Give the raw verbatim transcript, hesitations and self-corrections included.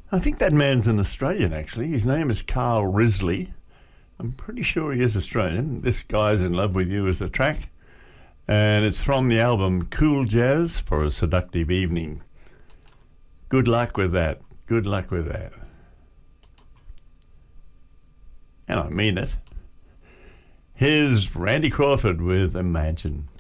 I think that man's an Australian, actually. His name is Carl Risley. I'm pretty sure he is Australian. This Guy's in Love with You is the track. And it's from the album Cool Jazz for a Seductive Evening. Good luck with that. Good luck with that. And I mean it. Here's Randy Crawford with Imagine.